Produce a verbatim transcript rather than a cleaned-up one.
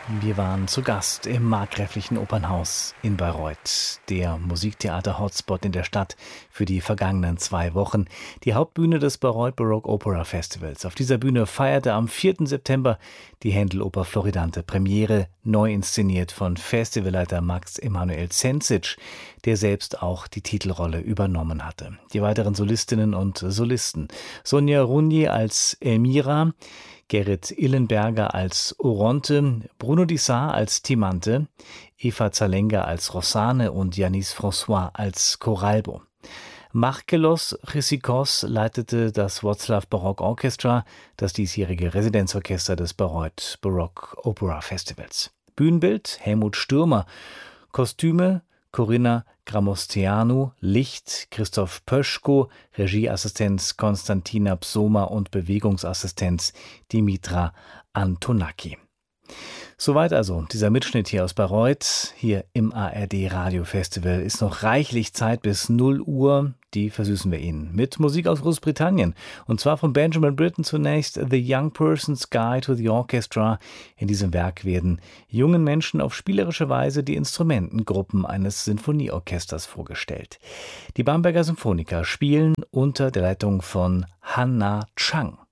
Wir waren zu Gast im Markgräflichen Opernhaus in Bayreuth, der Musiktheater-Hotspot in der Stadt für die vergangenen zwei Wochen. Die Hauptbühne des Bayreuth Baroque Opera Festivals. Auf dieser Bühne feierte am vierten September die Händel-Oper Floridante Premiere, neu inszeniert von Festivalleiter Max Emanuel Zenzic, der selbst auch die Titelrolle übernommen hatte. Die weiteren Solistinnen und Solisten: Sonja Runje als Elmira, Gerrit Illenberger als Oronte, Bruno Dissart als Timante, Eva Zalenga als Rossane und Yanis François als Coralbo. Markelos Chrysikos leitete das Wroclaw Baroque Orchestra, das diesjährige Residenzorchester des Bayreuth Baroque Opera Festivals. Bühnenbild Helmut Stürmer, Kostüme Corinna Gramosteanu, Licht Christoph Pöschko, Regieassistenz Konstantina Psoma und Bewegungsassistenz Dimitra Antonaki. Soweit also dieser Mitschnitt hier aus Bayreuth, hier im A R D Radio Festival. Ist noch reichlich Zeit bis null Uhr, die versüßen wir Ihnen mit Musik aus Großbritannien. Und zwar von Benjamin Britten zunächst The Young Person's Guide to the Orchestra. In diesem Werk werden jungen Menschen auf spielerische Weise die Instrumentengruppen eines Sinfonieorchesters vorgestellt. Die Bamberger Symphoniker spielen unter der Leitung von Han-Na Chang.